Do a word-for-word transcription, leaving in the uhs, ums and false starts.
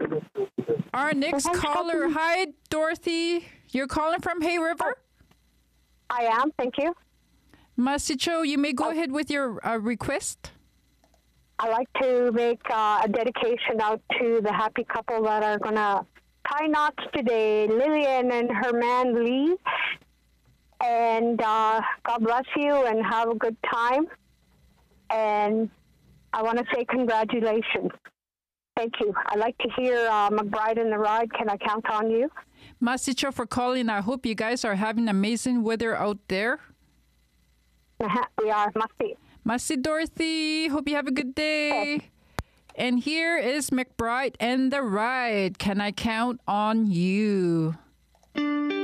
Our next caller. Hi, Dorothy. You're calling from Hay River? I am, thank you. Masicho, you may go ahead with your uh, request. I'd like to make uh, a dedication out to the happy couple that are going to tie knots today, Lillian and her man, Lee. And uh, God bless you and have a good time. And I want to say congratulations. Thank you. I'd like to hear uh, McBride and the Ride. Can I count on you? Masicho for calling. I hope you guys are having amazing weather out there. We are. Must be. Masi Dorothy. Hope you have a good day. And here is McBride and the Ride. Can I count on you?